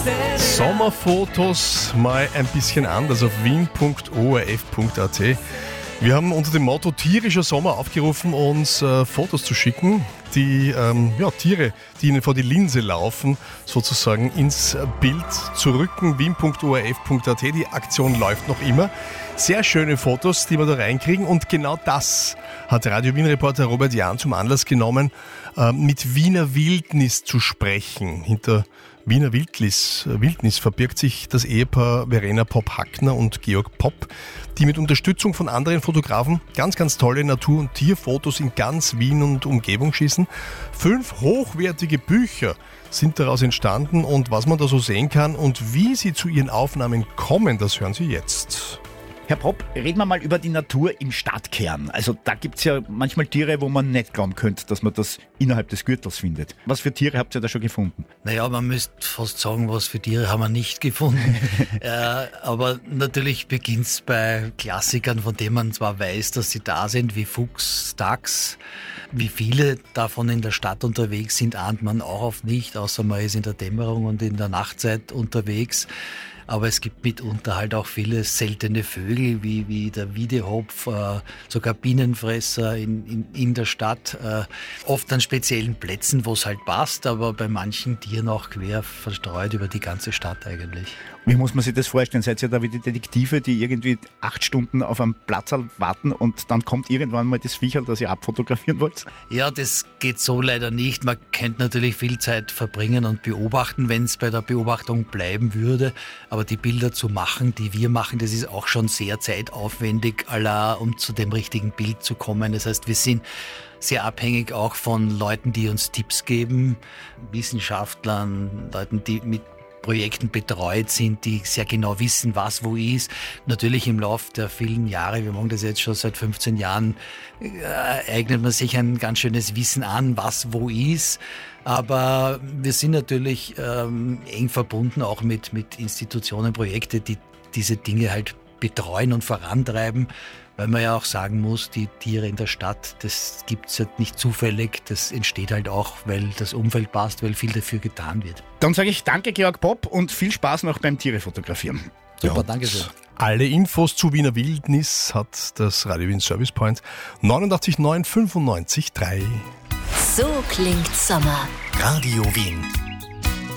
Sommerfotos mal ein bisschen anders auf wien.orf.at. Wir haben unter dem Motto tierischer Sommer aufgerufen, uns Fotos zu schicken, die Tiere, die ihnen vor die Linse laufen, sozusagen ins Bild zu rücken. wien.orf.at, die Aktion läuft noch immer. Sehr schöne Fotos, die wir da reinkriegen, und genau das hat Radio Wien-Reporter Robert Jahn zum Anlass genommen, mit Wiener Wildnis zu sprechen. Hinter Wiener Wildnis verbirgt sich das Ehepaar Verena Popp-Hackner und Georg Popp, die mit Unterstützung von anderen Fotografen ganz, ganz tolle Natur- und Tierfotos in ganz Wien und Umgebung schießen. 5 hochwertige Bücher sind daraus entstanden, und was man da so sehen kann und wie sie zu ihren Aufnahmen kommen, das hören Sie jetzt. Herr Popp, reden wir mal über die Natur im Stadtkern. Also da gibt es ja manchmal Tiere, wo man nicht glauben könnte, dass man das innerhalb des Gürtels findet. Was für Tiere habt ihr da schon gefunden? Naja, man müsste fast sagen, was für Tiere haben wir nicht gefunden. Aber natürlich beginnt es bei Klassikern, von denen man zwar weiß, dass sie da sind, wie Fuchs, Dachs. Wie viele davon in der Stadt unterwegs sind, ahnt man auch oft nicht, außer man ist in der Dämmerung und in der Nachtzeit unterwegs. Aber es gibt mitunter halt auch viele seltene Vögel, wie der Wiedehopf, sogar Bienenfresser in der Stadt. Oft an speziellen Plätzen, wo es halt passt, aber bei manchen Tieren auch quer verstreut über die ganze Stadt eigentlich. Wie muss man sich das vorstellen? Seid ihr da wie die Detektive, die irgendwie 8 Stunden auf einem Platz warten und dann kommt irgendwann mal das Viecherl, das ihr abfotografieren wollt? Ja, das geht so leider nicht. Man könnte natürlich viel Zeit verbringen und beobachten, wenn es bei der Beobachtung bleiben würde. Aber die Bilder zu machen, die wir machen, das ist auch schon sehr zeitaufwendig, um zu dem richtigen Bild zu kommen. Das heißt, wir sind sehr abhängig auch von Leuten, die uns Tipps geben, Wissenschaftlern, Leuten, die mit Projekten betreut sind, die sehr genau wissen, was wo ist. Natürlich im Laufe der vielen Jahre, wir machen das jetzt schon seit 15 Jahren, eignet man sich ein ganz schönes Wissen an, was wo ist. Aber wir sind natürlich eng verbunden auch mit Institutionen, Projekte, die diese Dinge halt betreuen und vorantreiben, weil man ja auch sagen muss, die Tiere in der Stadt, das gibt es halt nicht zufällig, das entsteht halt auch, weil das Umfeld passt, weil viel dafür getan wird. Dann sage ich danke, Georg Popp, und viel Spaß noch beim Tiere-Fotografieren. Super, danke schön. Alle Infos zu Wiener Wildnis hat das Radio Wien Service Point 89 9 95 3. So klingt Sommer. Radio Wien.